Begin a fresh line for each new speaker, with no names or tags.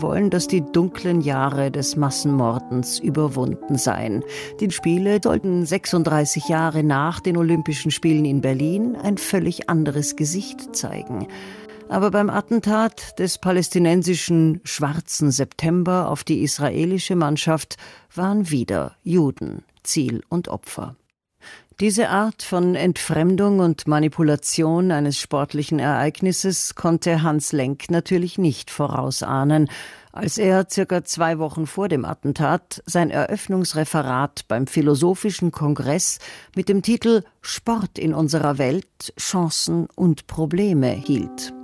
wollen, dass die dunklen Jahre des Massenmordens überwunden seien. Die Spiele sollten 36 Jahre nach den Olympischen Spielen in Berlin ein völlig anderes Gesicht zeigen. Aber beim Attentat des palästinensischen Schwarzen September auf die israelische Mannschaft waren wieder Juden Ziel und Opfer. Diese Art von Entfremdung und Manipulation eines sportlichen Ereignisses konnte Hans Lenk natürlich nicht vorausahnen, als er circa 2 Wochen vor dem Attentat sein Eröffnungsreferat beim Philosophischen Kongress mit dem Titel »Sport in unserer Welt – Chancen und Probleme« hielt.